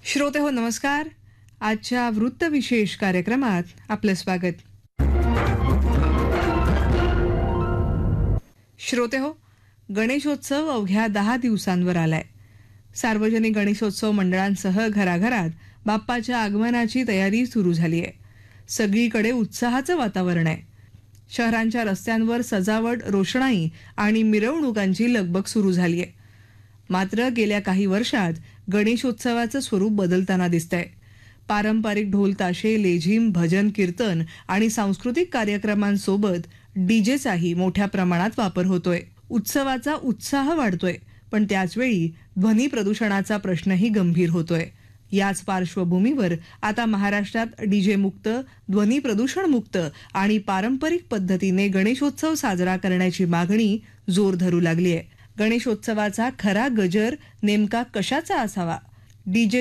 श्रोते हो नमस्कार. आजच्या वृत्तविशेष कार्यक्रमात आपलं स्वागत. श्रोते हो, गणेशोत्सव अवघ्या 10 दिवसांवर आलाय. सार्वजनिक गणेशोत्सव मंडळांसह घराघरात बाप्पाच्या आगमनाची तयारी सुरू झाली आहे. सगळीकडे उत्साहाचं वातावरण आहे. शहरांच्या रस्त्यांवर सजावट, रोषणाई आणि मिरवणुकांची लगबग सुरू झाली आहे. मात्र गेल्या काही वर्षात गणेशोत्सवाचं स्वरूप बदलताना दिसतंय. पारंपरिक ढोल ताशे, लेझीम, भजन कीर्तन आणि सांस्कृतिक कार्यक्रमांसोबत डीजेचाही मोठ्या प्रमाणात वापर होतोय. उत्सवाचा उत्साह वाढतोय, पण त्याचवेळी ध्वनी प्रदूषणाचा प्रश्नही गंभीर होतोय. याच पार्श्वभूमीवर आता महाराष्ट्रात डीजे मुक्त, ध्वनी प्रदूषण मुक्त आणि पारंपरिक पद्धतीने गणेशोत्सव साजरा करण्याची मागणी जोर धरू लागली आहे. गणेशोत्सवाचा खरा गजर नेमका कशाचा असावा? डीजे